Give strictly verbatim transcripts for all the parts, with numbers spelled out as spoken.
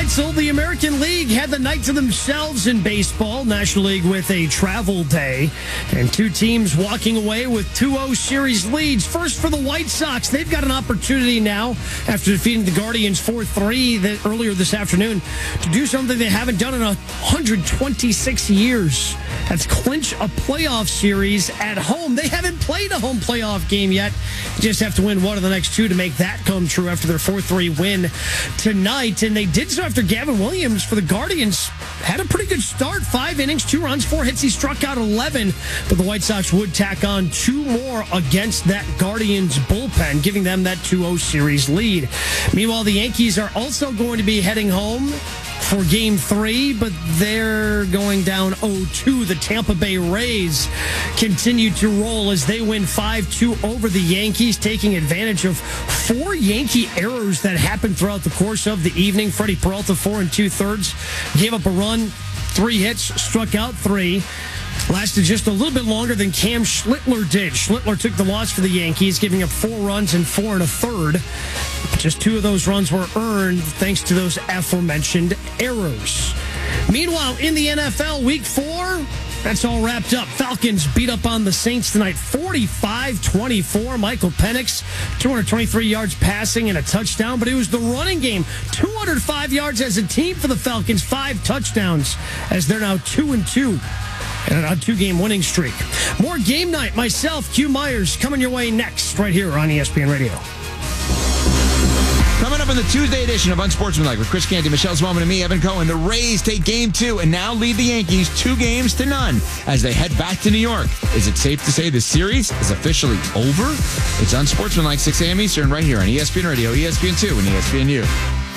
night, so the American League had the night to themselves in baseball. National League with a travel day. And two teams walking away with two oh series leads. First for the White Sox. They've got an opportunity now, after defeating the Guardians four three earlier this afternoon, to do something they haven't done in one hundred twenty-six years. That's clinch a playoff series at home. They haven't played a home playoff game yet. They just have to win one of the next two to make that come true after their four three win tonight. And they did so after Gavin Williams for the Guardians had a pretty good start. Five innings, two runs, four hits. He struck out eleven. But the White Sox would tack on two more against that Guardians bullpen, giving them that two oh series lead. Meanwhile, the Yankees are also going to be heading home for game three, but they're going down oh two. The Tampa Bay Rays continue to roll as they win five two over the Yankees, taking advantage of four Yankee errors that happened throughout the course of the evening. Freddie Peralta, four and two-thirds, gave up a run, three hits, struck out three. Lasted just a little bit longer than Cam Schlittler did. Schlittler took the loss for the Yankees, giving up four runs and four and a third. Just two of those runs were earned thanks to those aforementioned errors. Meanwhile, in the N F L, week four, that's all wrapped up. Falcons beat up on the Saints tonight, forty-five twenty-four. Michael Penix, two hundred twenty-three yards passing and a touchdown, but it was the running game. two hundred five yards as a team for the Falcons, five touchdowns, as they're now two and two. And a two-game winning streak. More game night. Myself, Q Myers, coming your way next, right here on E S P N Radio. Coming up in the Tuesday edition of Unsportsmanlike with Chris Canty, Michelle Swellman, and me, Evan Cohen, the Rays take game two and now lead the Yankees two games to none as they head back to New York. Is it safe to say the series is officially over? It's Unsportsmanlike, six a.m. Eastern, right here on E S P N Radio, E S P N two, and E S P N U.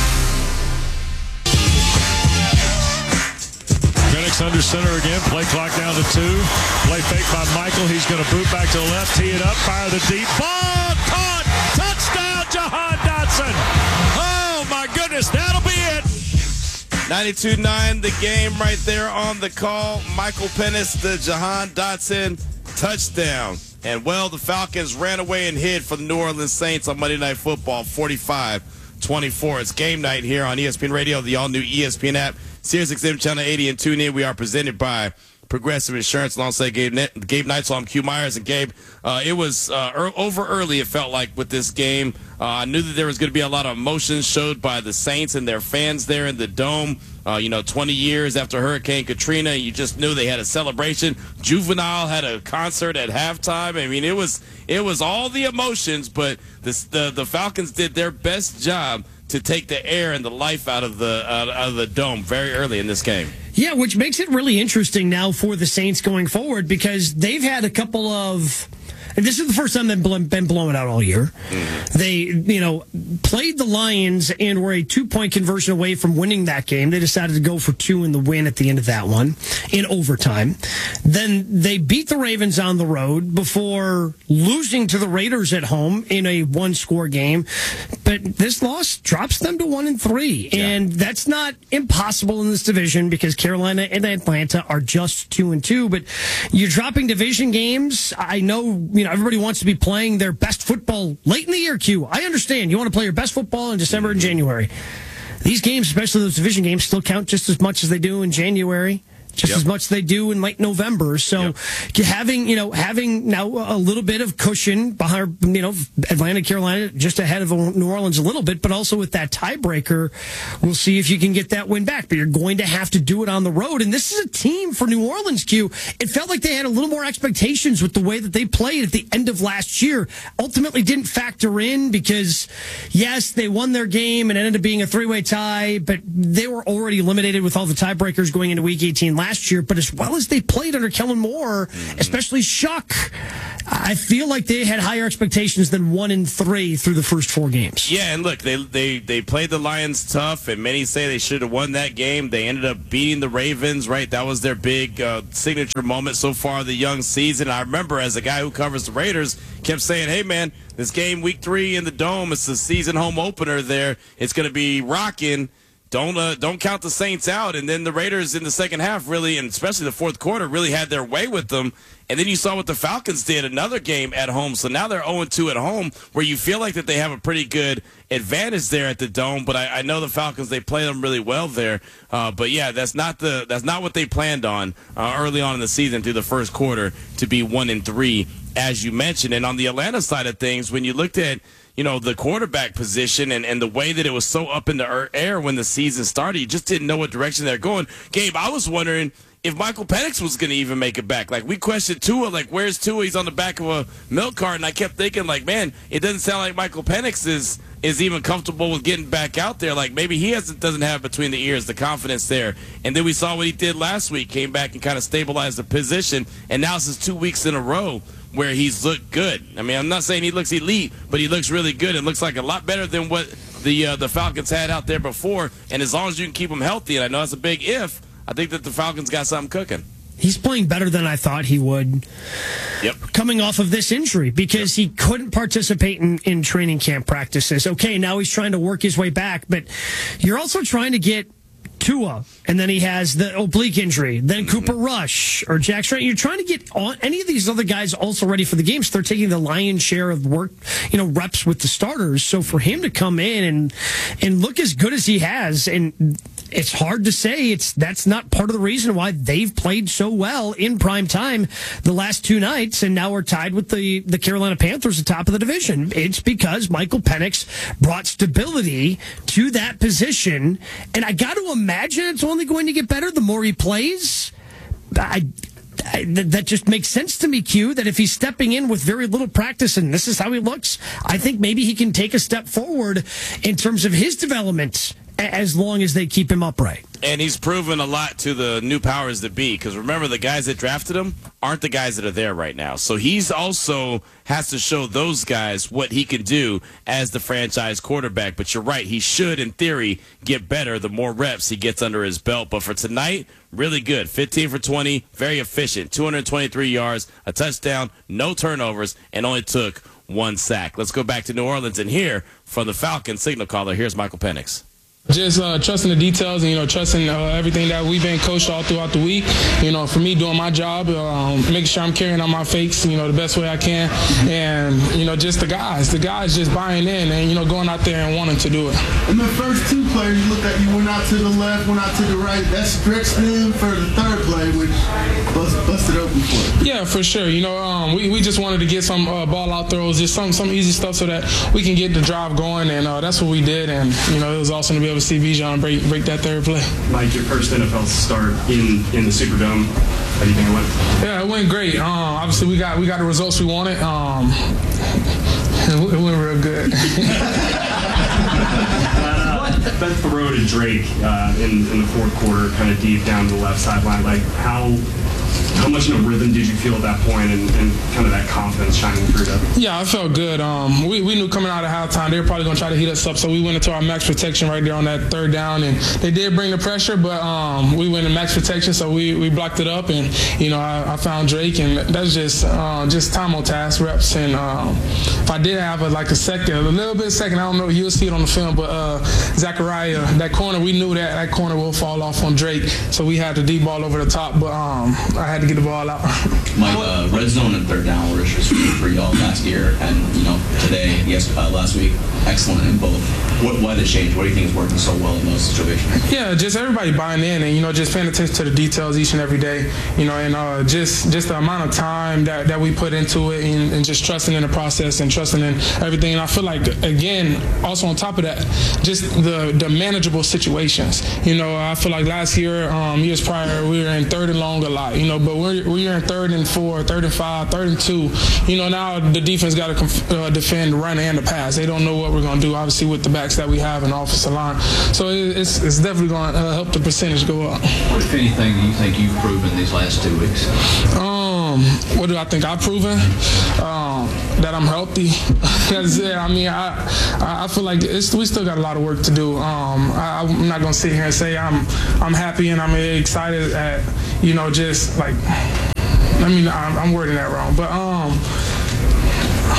Under center again. Play clock down to two. Play fake by Michael. He's going to boot back to the left, tee it up, fire the deep ball. Caught! Touchdown, Jahan Dotson. Oh, my goodness. That'll be it. ninety-two nine, the game right there on the call. Michael Penix, the Jahan Dotson touchdown. And, well, the Falcons ran away and hid for the New Orleans Saints on Monday Night Football, forty-five twenty-four. It's game night here on E S P N Radio, the all-new E S P N app, Sirius X M Channel eighty, and tune in. We are presented by Progressive Insurance alongside Gabe, Net, Gabe Knight. So I'm Q Myers. And Gabe, uh, it was uh, er, over early, it felt like, with this game. Uh, I knew that there was going to be a lot of emotions showed by the Saints and their fans there in the Dome. Uh, you know, twenty years after Hurricane Katrina, you just knew they had a celebration. Juvenile had a concert at halftime. I mean, it was it was all the emotions, but this, the the Falcons did their best job to take the air and the life out of the out, out of the Dome very early in this game. Yeah, which makes it really interesting now for the Saints going forward, because they've had a couple of, and this is the first time they've been blowing out all year. Mm-hmm. They, you know, played the Lions and were a two-point conversion away from winning that game. They decided to go for two in the win at the end of that one in overtime. Then they beat the Ravens on the road before losing to the Raiders at home in a one-score game. But this loss drops them to one and three, yeah. And that's not impossible in this division because Carolina and Atlanta are just two and two. But you're dropping division games. I know, you know, everybody wants to be playing their best football late in the year, Q. I understand. You want to play your best football in December and January. These games, especially those division games, still count just as much as they do in January. Just yep. as much as they do in late November. So yep. having, you know, having now a little bit of cushion behind, you know, Atlanta, Carolina, just ahead of New Orleans a little bit, but also with that tiebreaker, we'll see if you can get that win back. But you're going to have to do it on the road. And this is a team for New Orleans, Q. It felt like they had a little more expectations with the way that they played at the end of last year. Ultimately didn't factor in because, yes, they won their game and ended up being a three-way tie, but they were already eliminated with all the tiebreakers going into Week eighteen last last year, but as well as they played under Kellen Moore, mm-hmm. especially Shuck, I feel like they had higher expectations than one and three through the first four games. Yeah, and look, they they they played the Lions tough, and many say they should have won that game. They ended up beating the Ravens, right? That was their big uh, signature moment so far the young season. I remember as a guy who covers the Raiders kept saying, hey, man, this game week three in the Dome, it's the season home opener there. It's going to be rocking. don't uh, don't count the Saints out. And then the Raiders in the second half really, and especially the fourth quarter, really had their way with them. And then you saw what the Falcons did, another game at home. So now they're oh and two at home, where you feel like that they have a pretty good advantage there at the Dome. But I, I know the Falcons, they play them really well there. Uh, but yeah, that's not the that's not what they planned on uh, early on in the season through the first quarter, to be one and three, as you mentioned. And on the Atlanta side of things, when you looked at, you know, the quarterback position and, and the way that it was so up in the air when the season started, you just didn't know what direction they're going. Gabe, I was wondering if Michael Penix was going to even make it back. Like, we questioned Tua, like, where's Tua? He's on the back of a milk cart, and I kept thinking, like, man, it doesn't sound like Michael Penix is is even comfortable with getting back out there. Like, maybe he hasn't doesn't have between the ears the confidence there. And then we saw what he did last week, came back and kind of stabilized the position, and now this is two weeks in a row where he's looked good. I mean, I'm not saying he looks elite, but he looks really good and looks like a lot better than what the uh, the Falcons had out there before. And as long as you can keep him healthy, and I know that's a big if, I think that the Falcons got something cooking. He's playing better than I thought he would. Yep. Coming off of this injury, because he couldn't participate in, in training camp practices. Okay, now he's trying to work his way back, but you're also trying to get Tua, and then he has the oblique injury, then mm-hmm. Cooper Rush or Jack Strand. You're trying to get on any of these other guys also ready for the game, so they're taking the lion's share of work, you know, reps with the starters. So for him to come in and and look as good as he has, and it's hard to say it's that's not part of the reason why they've played so well in prime time the last two nights, and now we're tied with the, the Carolina Panthers atop of the division. It's because Michael Penix brought stability to that position, and I got to imagine it's only going to get better the more he plays. I, I, that just makes sense to me, Q, that if he's stepping in with very little practice and this is how he looks, I think maybe he can take a step forward in terms of his development as long as they keep him upright. And he's proven a lot to the new powers that be, because remember, the guys that drafted him aren't the guys that are there right now. So he's also has to show those guys what he can do as the franchise quarterback. But you're right, he should, in theory, get better the more reps he gets under his belt. But for tonight, really good. fifteen for twenty, very efficient. two hundred twenty-three yards, a touchdown, no turnovers, and only took one sack. Let's go back to New Orleans and hear from the Falcons signal caller. Here's Michael Penix. Just uh, trusting the details and, you know, trusting uh, everything that we've been coached all throughout the week. You know, for me, doing my job, um, making sure I'm carrying on my fakes, you know, the best way I can. And, you know, just the guys. The guys just buying in and, you know, going out there and wanting to do it. In the first two plays, you looked at you went out to the left, went out to the right. That stretched them for the third play, which bust, busted open for you. Yeah, for sure. You know, um, we, we just wanted to get some uh, ball out throws, just some, some easy stuff so that we can get the drive going. And uh, that's what we did. And, you know, it was awesome to be able to see Bijan break break that third play. Mike, your first N F L start in, in the Superdome. How do you think it went? Yeah, it went great. Um, obviously, we got we got the results we wanted. Um, it, it went real good. That throw to Drake uh, in, in the fourth quarter, kind of deep down the left sideline, like how how much in a rhythm did you feel at that point, and, and kind of that confidence shining through that? Yeah, I felt good. Um, we, we knew coming out of halftime they were probably going to try to heat us up, so we went into our max protection right there on that third down, and they did bring the pressure, but um, we went in max protection, so we, we blocked it up, and you know I, I found Drake, and that's just uh, just time on task reps, and um, if I did have a, like a second, a little bit second, I don't know, you'll see it on the film, but uh, Zachariah, that corner, we knew that that corner will fall off on Drake, so we had the deep ball over the top, but um, I had to get the ball out. Mike, uh, red zone and third down were issues for y'all last year, and you know today, yes, uh, last week, excellent in both. What, why the change? What do you think is working so well in those situations? Yeah, just everybody buying in, and you know, just paying attention to the details each and every day. You know, and uh, just just the amount of time that, that we put into it, and, and just trusting in the process and trusting in everything. And I feel like again, also on top of that, just the the manageable situations. You know, I feel like last year, um, years prior, we were in third and long a lot. You know, but we're we're in third and four, third and five, third and two. You know, now the defense got to conf- uh, defend the run and the pass. They don't know what we're going to do, obviously, with the backs that we have in the offensive line. So it's it's definitely going to uh, help the percentage go up. What, if anything, do you think you've proven these last two weeks? Um, what do I think I've proven? Um, that I'm healthy. That's it. I mean, I I feel like it's, we still got a lot of work to do. Um, I, I'm not going to sit here and say I'm I'm happy and I'm excited at, you know, just like, I mean, I'm, I'm wording that wrong, but um.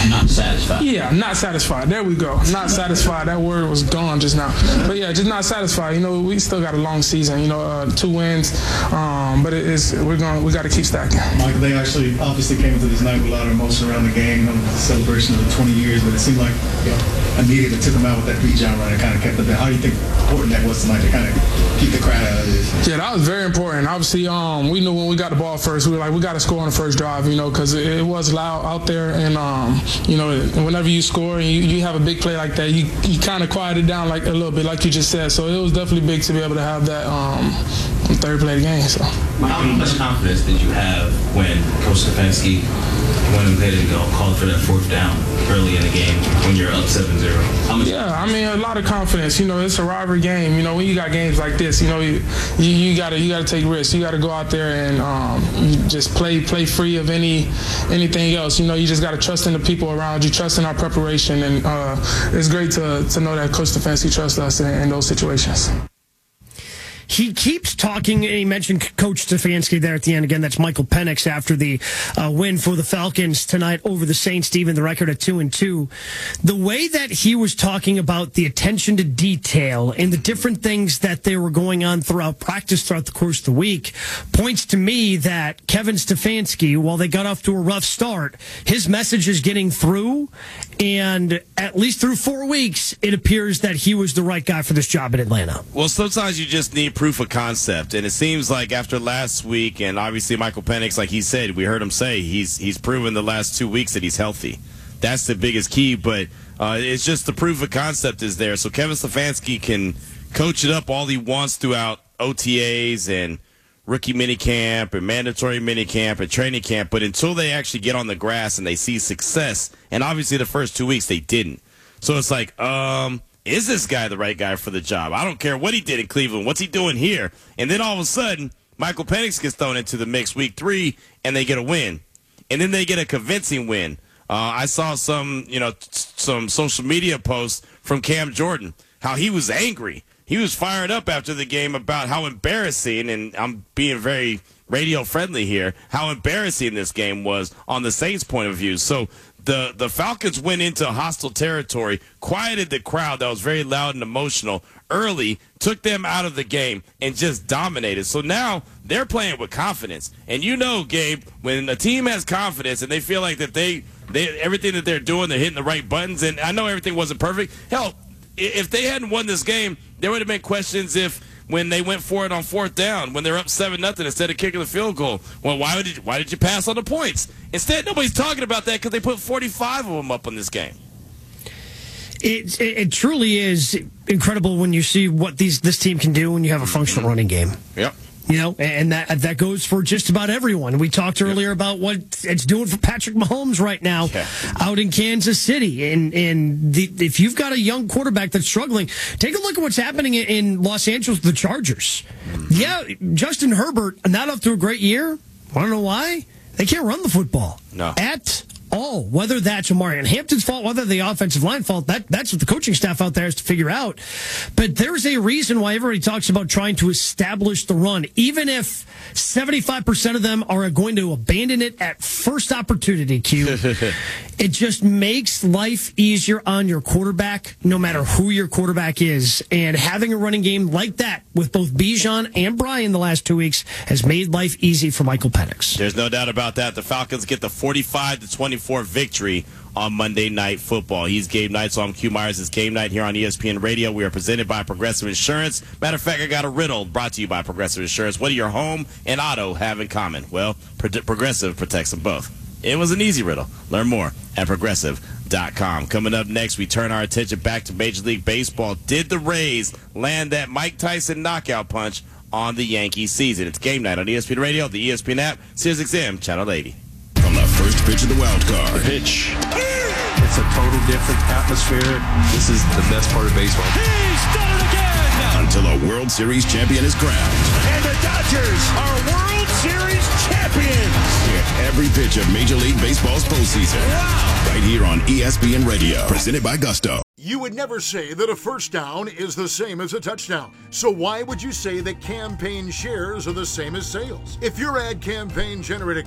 Not satisfied. Yeah, not satisfied. There we go. Not satisfied. That word was gone just now. But yeah, just not satisfied. You know, we still got a long season. You know, uh, two wins, um, but it is we're going. We got to keep stacking. Michael, they actually obviously came into this night with a lot of emotion around the game, you know, the celebration of the twenty years. But it seemed like, you know, immediately took them out with that beat down run and kind of kept them. How do you think important that was tonight to kind of keep the crowd out of this? Yeah, that was very important. Obviously, um, we knew when we got the ball first, we were like, we got to score on the first drive. You know, because it, it was loud out there, and um, you know, whenever you score and you, you have a big play like that, you you kind of quiet it down like a little bit, like you just said. So it was definitely big to be able to have that um, third play of the game. So. How much confidence did you have when Coach Stefanski went ahead and uh, called for that fourth down early in the game when you're up seven zero? How much? Yeah, I mean, a lot of confidence. You know, it's a rivalry game. You know, when you got games like this, you know, you you, you gotta you gotta take risks. You gotta go out there and um, just play play free of any anything else. You know, you just gotta trust in the people around you, trust in our preparation, and uh, it's great to to know that Coach Stefanski trusts us in, in those situations. He keeps talking. He mentioned Coach Stefanski there at the end. Again, that's Michael Penix after the uh, win for the Falcons tonight over the Saints. Steven, the record at two and two. The way that he was talking about the attention to detail and the different things that they were going on throughout practice throughout the course of the week points to me that Kevin Stefanski, while they got off to a rough start, his message is getting through. And at least through four weeks, it appears that he was the right guy for this job in Atlanta. Well, sometimes you just need proof of concept, and it seems like after last week, and obviously Michael Penix, like he said, we heard him say he's he's proven the last two weeks that he's healthy. That's the biggest key, but uh, it's just the proof of concept is there. So Kevin Stefanski can coach it up all he wants throughout O T As and rookie minicamp and mandatory minicamp and training camp, but until they actually get on the grass and they see success, and obviously the first two weeks they didn't. So it's like, um, is this guy the right guy for the job? I don't care what he did in Cleveland. What's he doing here? And then all of a sudden, Michael Penix gets thrown into the mix week three, and they get a win. And then they get a convincing win. Uh, I saw some, you know, t- some social media posts from Cam Jordan, how he was angry. He was fired up after the game about how embarrassing, and I'm being very radio friendly here, how embarrassing this game was on the Saints' point of view. So the, the Falcons went into hostile territory, quieted the crowd that was very loud and emotional early, took them out of the game, and just dominated. So now they're playing with confidence. And you know, Gabe, when a team has confidence and they feel like that they, they everything that they're doing, they're hitting the right buttons, and I know everything wasn't perfect. Hell, if they hadn't won this game, there would have been questions if when they went for it on fourth down, when they're up seven nothing instead of kicking the field goal. Well, why did you, why did you pass on the points? Instead, nobody's talking about that because they put forty-five of them up on this game. It, it, it truly is incredible when you see what these this team can do when you have a functional running game. Yep. You know, and that that goes for just about everyone. We talked earlier yep. about what it's doing for Patrick Mahomes right now yeah. out in Kansas City. And and the, if you've got a young quarterback that's struggling, take a look at what's happening in Los Angeles with the Chargers. Mm-hmm. Yeah, Justin Herbert, not up to a great year. I don't know why. They can't run the football. No. At all. Whether that's Omarion Hampton's fault, whether the offensive line fault, that, that's what the coaching staff out there has to figure out. But there's a reason why everybody talks about trying to establish the run, even if seventy-five percent of them are going to abandon it at first opportunity, Q. It just makes life easier on your quarterback, no matter who your quarterback is. And having a running game like that with both Bijan and Brian the last two weeks has made life easy for Michael Penix. There's no doubt about that. The Falcons get the forty-five to twenty-four victory on Monday Night Football. He's Gabe Knight, so I'm Q Myers. It's Game Night here on E S P N Radio. We are presented by Progressive Insurance. Matter of fact, I got a riddle brought to you by Progressive Insurance. What do your home and auto have in common? Well, Progressive protects them both. It was an easy riddle. Learn more at progressive dot com. Coming up next, we turn our attention back to Major League Baseball. Did the Rays land that Mike Tyson knockout punch on the Yankees season? It's Game Night on E S P N Radio, the E S P N app, Sirius X M, Channel eighty. From the first pitch of the wild card. Pitch. It's a total different atmosphere. This is the best part of baseball. He's done it again! Until a World Series champion is crowned. And the Dodgers are World Series champions! Get every pitch of Major League Baseball's postseason. Wow! Right here on E S P N Radio. Presented by Gusto. You would never say that a first down is the same as a touchdown. So why would you say that campaign shares are the same as sales? If your ad campaign generated